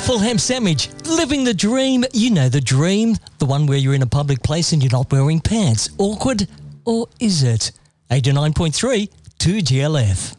full ham sandwich, living the dream. You know the dream, the one where you're in a public place and you're not wearing pants. Awkward, or is it? 89.3 2GLF.